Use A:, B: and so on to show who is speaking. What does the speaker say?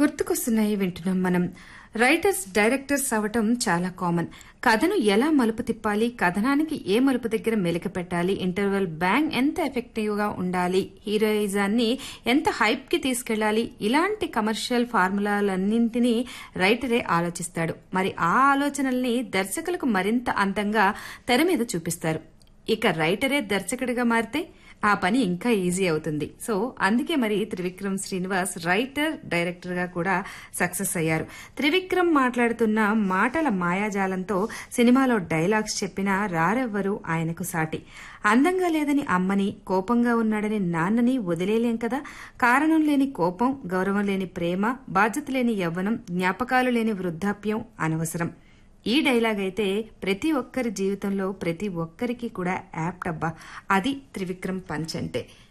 A: గుర్తుకొస్తున్నాయి వింటున్నాం మనం. రైటర్స్ డైరెక్టర్స్ అవటం చాలా కామన్. కథను ఎలా మలుపు తిప్పాలి, కథనానికి ఏ మలుపు దగ్గర మెలిక పెట్టాలి, ఇంటర్వెల్ బ్యాంగ్ ఎంత ఎఫెక్టివ్ గా ఉండాలి, హీరోయిజాన్ని ఎంత హైప్ కి తీసుకెళ్లాలి, ఇలాంటి కమర్షియల్ ఫార్ములాలన్నింటినీ రైటరే ఆలోచిస్తాడు. మరి ఆ ఆలోచనల్ని దర్శకులకు మరింత అందంగా తెర మీద చూపిస్తారు. ఇక రైటరే దర్శకుడిగా మారితే ఆ పని ఇంకా ఈజీ అవుతుంది. సో అందుకే మరి త్రివిక్రమ్ శ్రీనివాస్ రైటర్ డైరెక్టర్ గా కూడా సక్సెస్ అయ్యారు. త్రివిక్రమ్ మాట్లాడుతున్న మాటల మాయాజాలంతో సినిమాలో డైలాగ్స్ చెప్పినా రారెవ్వరు ఆయనకు సాటి. అందంగా లేదని అమ్మని, కోపంగా ఉన్నాడని నాన్నని వదిలేలేం కదా. కారణం లేని కోపం, గౌరవం లేని ప్రేమ, బాధ్యత లేని యవ్వనం, జ్ఞాపకాలు లేని వృద్ధాప్యం అనవసరం. ఈ డైలాగ్ అయితే ప్రతి ఒక్కరి జీవితంలో ప్రతి ఒక్కరికి కూడా యాప్ట్ అబ్బా. అది త్రివిక్రమ్ పంచ్ అంటే.